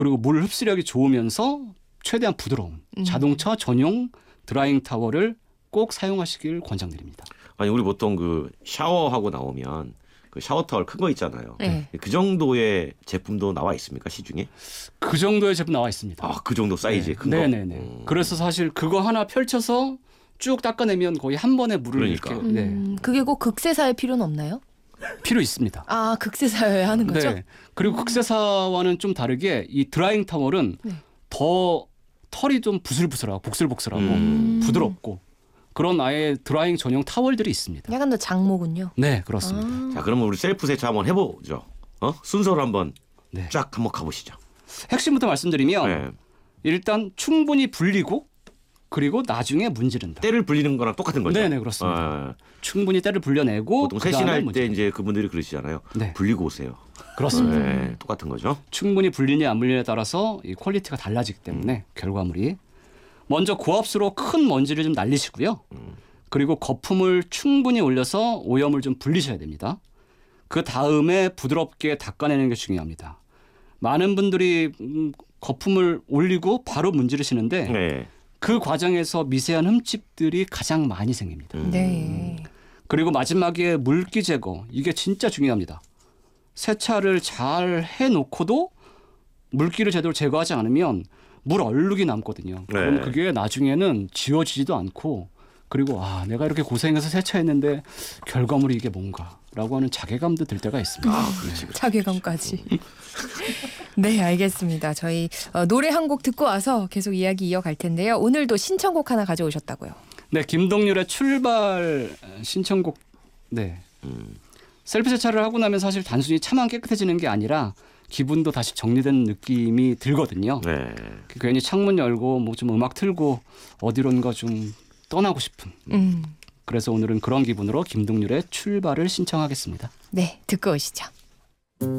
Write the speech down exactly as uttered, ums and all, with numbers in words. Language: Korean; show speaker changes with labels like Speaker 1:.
Speaker 1: 그리고 물 흡수력이 좋으면서 최대한 부드러운
Speaker 2: 음.
Speaker 1: 자동차 전용 드라잉 타월을 꼭 사용하시길 권장드립니다.
Speaker 3: 아니 우리 보통 그 샤워하고 나오면 그 샤워 타월 큰 거 있잖아요.
Speaker 2: 네.
Speaker 3: 그 정도의 제품도 나와 있습니까 시중에?
Speaker 1: 그 정도의 제품 나와 있습니다.
Speaker 3: 아, 그 정도 사이즈의
Speaker 1: 네.
Speaker 3: 큰 거.
Speaker 1: 네네네.
Speaker 3: 음.
Speaker 1: 그래서 사실 그거 하나 펼쳐서 쭉 닦아내면 거의 한 번에 물을
Speaker 3: 그러니까.
Speaker 1: 이렇게 네,
Speaker 2: 음, 그게 꼭 극세사의 필요는 없나요?
Speaker 1: 필요 있습니다.
Speaker 2: 아, 극세사여야 하는 거죠?
Speaker 1: 네. 그리고 극세사와는 좀 다르게 이 드라잉 타월은
Speaker 2: 네.
Speaker 1: 더 털이 좀 부슬부슬하고 복슬복슬하고
Speaker 3: 음.
Speaker 1: 부드럽고 그런 아예 드라잉 전용 타월들이 있습니다.
Speaker 2: 약간 더 장모군요.
Speaker 1: 네, 그렇습니다.
Speaker 2: 아.
Speaker 3: 자, 그러면 우리 셀프 세차 한번 해보죠. 어? 순서로 한번
Speaker 1: 네.
Speaker 3: 쫙 한번 가보시죠.
Speaker 1: 핵심부터 말씀드리면
Speaker 3: 네.
Speaker 1: 일단 충분히 불리고 그리고 나중에 문지른다.
Speaker 3: 때를 불리는 거랑 똑같은 거죠.
Speaker 1: 네네, 그렇습니다.
Speaker 3: 아,
Speaker 1: 충분히 때를 불려내고
Speaker 3: 보통
Speaker 1: 그다음에
Speaker 3: 세신할 때
Speaker 1: 문지른다.
Speaker 3: 이제 그분들이 그러시잖아요.
Speaker 1: 네.
Speaker 3: 불리고 오세요.
Speaker 1: 그렇습니다.
Speaker 3: 네, 똑같은 거죠.
Speaker 1: 충분히 불리냐 안 불리냐에 따라서 이 퀄리티가 달라지기 때문에 결과물이 먼저 고압수로 큰 먼지를 좀 날리시고요. 그리고 거품을 충분히 올려서 오염을 좀 불리셔야 됩니다. 그 다음에 부드럽게 닦아내는 게 중요합니다. 많은 분들이 음, 거품을 올리고 바로 문지르시는데
Speaker 3: 네.
Speaker 1: 그 과정에서 미세한 흠집들이 가장 많이 생깁니다.
Speaker 3: 음.
Speaker 2: 네.
Speaker 1: 그리고 마지막에 물기 제거 이게 진짜 중요합니다. 세차를 잘 해놓고도 물기를 제대로 제거하지 않으면 물 얼룩이 남거든요. 그럼
Speaker 3: 네.
Speaker 1: 그게 나중에는 지워지지도 않고 그리고 아 내가 이렇게 고생해서 세차했는데 결과물이 이게 뭔가라고 하는 자괴감도 들 때가 있습니다.
Speaker 3: 아, 그렇지. 그렇지.
Speaker 2: 자괴감까지. 네, 알겠습니다. 저희 어, 노래 한 곡 듣고 와서 계속 이야기 이어갈 텐데요. 오늘도 신청곡 하나 가져오셨다고요.
Speaker 1: 네, 김동률의 출발 신청곡. 네.
Speaker 3: 음.
Speaker 1: 셀프 세차를 하고 나면 사실 단순히 차만 깨끗해지는 게 아니라 기분도 다시 정리된 느낌이 들거든요.
Speaker 3: 네.
Speaker 1: 괜히 창문 열고 뭐 좀 음악 틀고 어디론가 좀 떠나고 싶은.
Speaker 2: 음.
Speaker 1: 그래서 오늘은 그런 기분으로 김동률의 출발을 신청하겠습니다.
Speaker 2: 네, 듣고 오시죠.